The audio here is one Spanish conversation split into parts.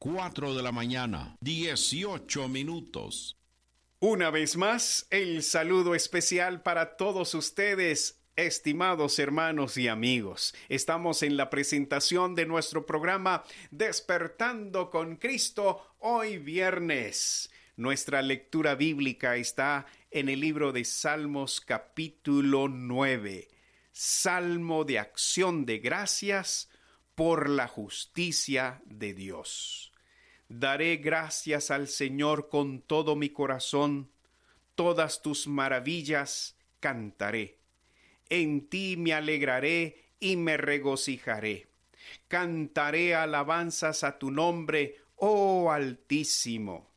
4 de la mañana, 18 minutos. Una vez más, el saludo especial para todos ustedes, estimados hermanos y amigos. Estamos en la presentación de nuestro programa Despertando con Cristo, hoy viernes. Nuestra lectura bíblica está en el libro de Salmos capítulo 9. Salmo de acción de gracias por la justicia de Dios. Daré gracias al Señor con todo mi corazón, todas tus maravillas cantaré. En ti me alegraré y me regocijaré. Cantaré alabanzas a tu nombre, oh Altísimo.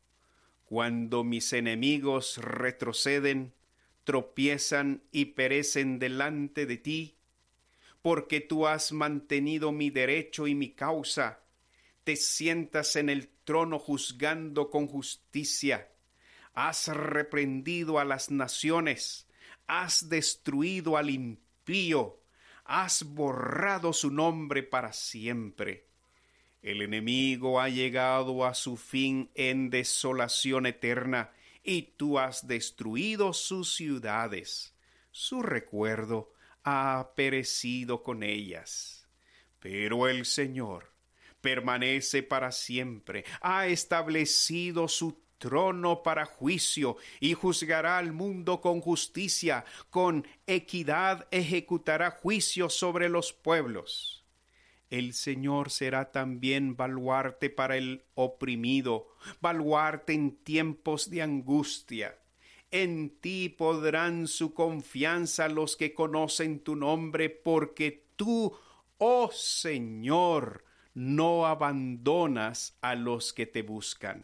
Cuando mis enemigos retroceden, tropiezan y perecen delante de ti, porque tú has mantenido mi derecho y mi causa. Te sientas en el trono juzgando con justicia. Has reprendido a las naciones, has destruido al impío, has borrado su nombre para siempre. El enemigo ha llegado a su fin en desolación eterna, y tú has destruido sus ciudades. Su recuerdo ha perecido con ellas. Pero el Señor permanece para siempre, ha establecido su trono para juicio y juzgará al mundo con justicia, con equidad ejecutará juicio sobre los pueblos. El Señor será también baluarte para el oprimido, baluarte en tiempos de angustia. En ti podrán su confianza los que conocen tu nombre, porque tú, oh Señor, no abandonas a los que te buscan.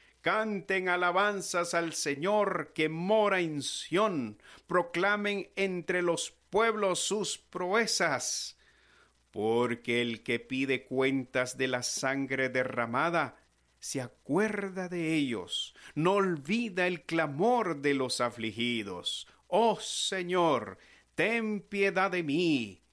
Canten alabanzas al Señor que mora en Sión, proclamen entre los pueblos sus proezas. Porque el que pide cuentas de la sangre derramada, se acuerda de ellos, no olvida el clamor de los afligidos. Oh Señor, ten piedad de mí.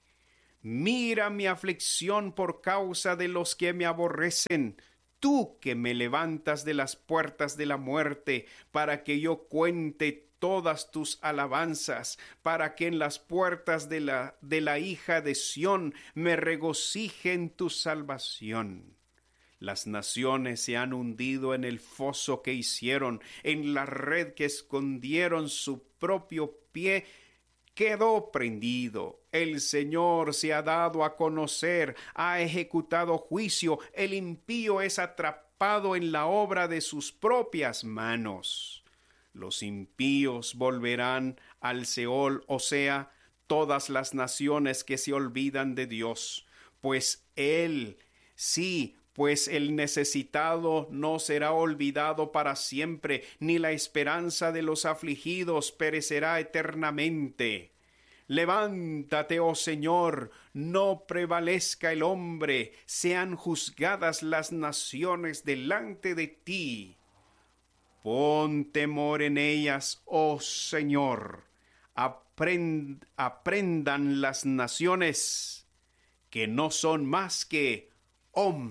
Mira mi aflicción por causa de los que me aborrecen. Tú que me levantas de las puertas de la muerte, para que yo cuente todas tus alabanzas, para que en las puertas de la hija de Sión me regocije en tu salvación. Las naciones se han hundido en el foso que hicieron, en la red que escondieron su propio pie, quedó prendido. El Señor se ha dado a conocer, ha ejecutado juicio, el impío es atrapado en la obra de sus propias manos. Los impíos volverán al Seol, o sea, todas las naciones que se olvidan de Dios, pues el necesitado no será olvidado para siempre, ni la esperanza de los afligidos perecerá eternamente. Levántate, oh Señor, no prevalezca el hombre, sean juzgadas las naciones delante de ti. Pon temor en ellas, oh Señor, aprendan las naciones que no son más que hombres.